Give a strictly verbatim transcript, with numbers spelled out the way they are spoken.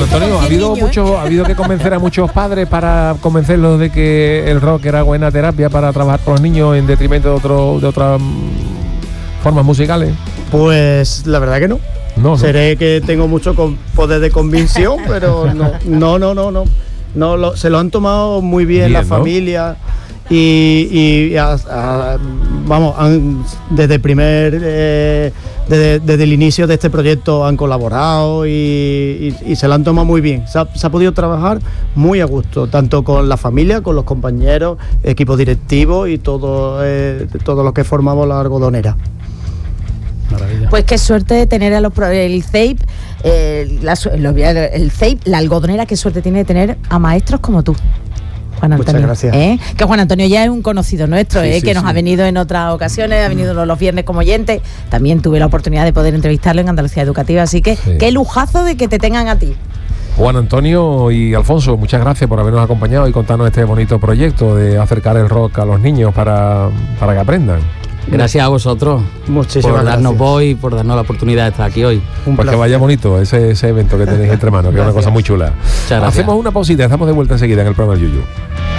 Antonio, ha habido niño, mucho, ¿eh? ha habido que convencer a muchos padres para convencerlos de que el rock era buena terapia para trabajar con los niños en detrimento de otro, de otras mm, formas musicales. Pues la verdad que no. No, no. Seré que tengo mucho con- poder de convicción, pero no, no, no, no, no. no lo- se lo han tomado muy bien, Bien, la ¿no? familia y, y a- a- vamos, han- desde el primer, eh, desde, desde el inicio de este proyecto han colaborado y, y- y se lo han tomado muy bien. Se ha, se ha podido trabajar muy a gusto, tanto con la familia, con los compañeros, equipo directivo y todo, eh, todos los que formamos la algodonera. Maravilla. Pues qué suerte de tener a los pro- el C E I P, eh, la su- lo- el C E I P, la algodonera, qué suerte tiene de tener a maestros como tú, Juan Muchas Antonio. gracias. ¿Eh? Que Juan Antonio ya es un conocido nuestro, Sí, ¿eh? sí, que nos sí. ha venido en otras ocasiones, ha venido los, los viernes como oyente. También tuve la oportunidad de poder entrevistarlo en Andalucía Educativa, así que Sí. qué lujazo de que te tengan a ti. Juan Antonio y Alfonso, muchas gracias por habernos acompañado y contarnos este bonito proyecto de acercar el rock a los niños para, para que aprendan. Gracias a vosotros Muchísimas por darnos gracias. voz y por darnos la oportunidad de estar aquí hoy. Un Pues que placer. vaya bonito ese, ese evento que tenéis entre manos, que es una Gracias. cosa muy chula. gracias. Hacemos una pausita, estamos de vuelta enseguida en el programa del Yuyu.